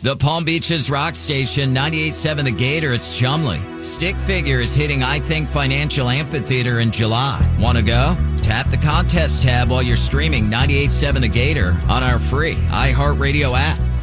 The Palm Beaches rock station, 98.7 The Gator, it's Chumley. Stick Figure is hitting I Think Financial Amphitheater in July. Want to go? Tap the contest tab while you're streaming 98.7 The Gator on our free iHeartRadio app.